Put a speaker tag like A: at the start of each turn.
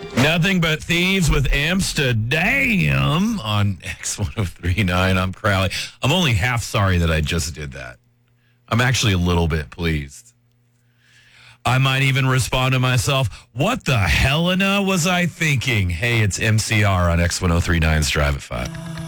A: Nothing but thieves with Amsterdam on X1039. I'm Crowley. I'm only half sorry that I just did that. I'm actually a little bit pleased. I might even respond to myself, what the Helena was I thinking? Hey, it's MCR on X1039's Drive at 5.